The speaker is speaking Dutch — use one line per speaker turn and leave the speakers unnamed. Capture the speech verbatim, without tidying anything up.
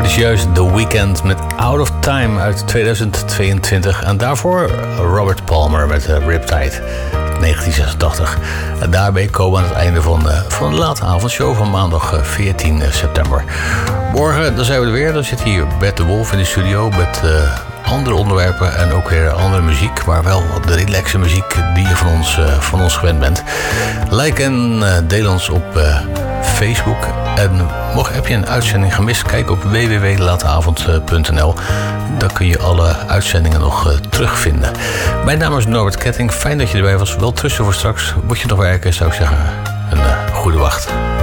is juist The Weeknd met Out of Time uit tweeduizend tweeëntwintig. En daarvoor Robert Palmer met uh, Riptide negentien zesentachtig. En daarbij komen we aan het einde van, uh, van de late avondshow van maandag uh, veertien september. Morgen dan zijn we er weer. Dan zit hier Bert de Wolf in de studio met uh, andere onderwerpen en ook weer andere muziek. Maar wel de relaxe muziek die je van ons, uh, van ons gewend bent. Like en uh, deel ons op uh, Facebook. En mocht heb je een uitzending gemist, kijk op w w w punt lateavond punt n l. Daar kun je alle uitzendingen nog uh, terugvinden. Mijn naam is Norbert Ketting. Fijn dat je erbij was. Wel tussen voor straks. Moet je nog werken, zou ik zeggen. Een uh, goede wacht.